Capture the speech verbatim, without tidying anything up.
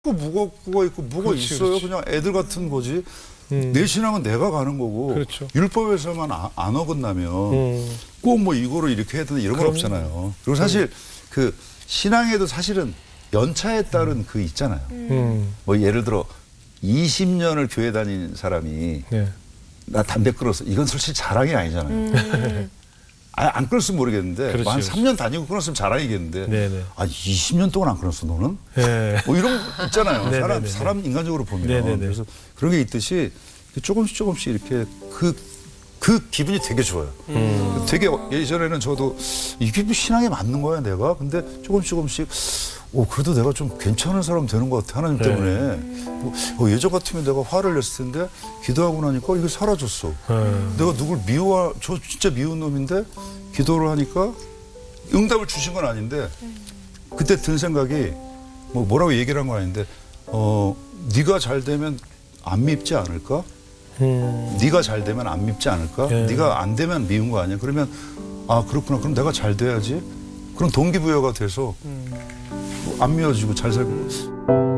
무겁고 있고 뭐가 그렇지, 있어요. 그렇지. 그냥 애들 같은 거지. 음. 내 신앙은 내가 가는 거고 그렇죠. 율법에서만 아, 안 어긋나면 음. 꼭 뭐 이거를 이렇게 해야 된다 이런 건 그럼요. 없잖아요. 그리고 사실 그 신앙에도 사실은 연차에 따른 그 있잖아요. 음. 뭐 예를 들어 이십 년을 교회 다닌 사람이 네. 나 담배 끊었어. 이건 솔직히 자랑이 아니잖아요. 음. 아, 안 끊었으면 모르겠는데 그렇지, 뭐 한 그렇지. 삼 년 다니고 끊었으면 자랑이겠는데 네네. 아 이십 년 동안 안 끊었어 너는? 네. 뭐 이런 거 있잖아요. 네네네네. 사람 사람 인간적으로 보면 네네네. 그래서 그런 게 있듯이 조금씩 조금씩 이렇게 그 그 기분이 되게 좋아요. 음. 되게 예전에는 저도 이게 뭐 신앙에 맞는 거야 내가. 근데 조금씩 조금씩 오 그래도 내가 좀 괜찮은 사람 되는 것 같아 하나님 네. 때문에. 뭐, 어, 예전 같으면 내가 화를 냈을 텐데 기도하고 나니까 이게 사라졌어. 음. 내가 누굴 미워 저 진짜 미운 놈인데 기도를 하니까 응답을 주신 건 아닌데 그때 든 생각이 뭐 뭐라고 얘기를 한 건 아닌데 어 네가 잘 되면 안 밉지 않을까? 음. 네가 잘 되면 안 밉지 않을까? 네. 네가 안 되면 미운 거 아니야? 그러면 아 그렇구나. 그럼 내가 잘 돼야지. 그럼 동기부여가 돼서 뭐안 미워지고 잘 살고.